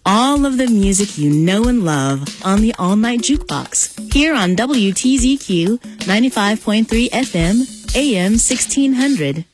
all of the music you know and love on the All Night Jukebox, here on WTZQ 95.3 FM, AM 1600.